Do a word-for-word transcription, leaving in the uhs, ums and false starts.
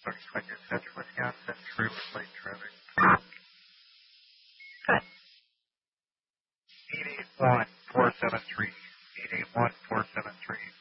Twenty Central Wisconsin, true late traffic. eight eight one four seven three. eight eight one four seven three.